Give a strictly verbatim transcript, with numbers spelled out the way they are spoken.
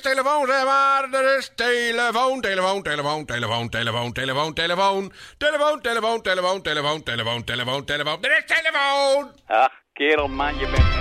telefoon, zeg maar. Er is telefoon, telefoon, telefoon, telefoon, telefoon, telefoon, telefoon. Telefoon, telefoon, telefoon, telefoon, telefoon, telefoon, telefoon. Er is telefoon! Ach, kerel, man, je bent...